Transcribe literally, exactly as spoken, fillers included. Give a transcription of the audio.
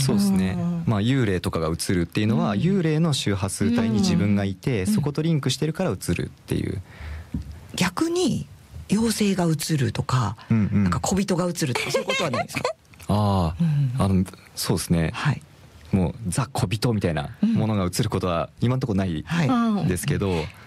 そうですね、まあ、幽霊とかが映るっていうのは、うん、幽霊の周波数帯に自分がいて、うん、そことリンクしてるから映るっていう。 逆に妖精が映るとか、うんうん、なんか小人が映るとかそういうことはないですか？ ああ、うん、あのそうですね、はい、もうザ小人みたいなものが映ることは今のところないですけど、はい、